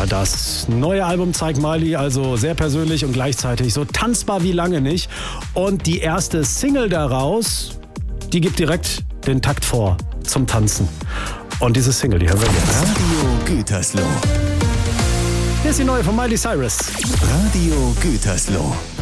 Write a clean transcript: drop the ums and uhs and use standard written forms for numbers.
Ja, das neue Album zeigt Miley also sehr persönlich und gleichzeitig so tanzbar wie lange nicht. Und die erste Single daraus, die gibt direkt den Takt vor zum Tanzen. Und diese Single, die hören wir jetzt. Radio Gütersloh. Hier ist die neue von Miley Cyrus. Radio Gütersloh.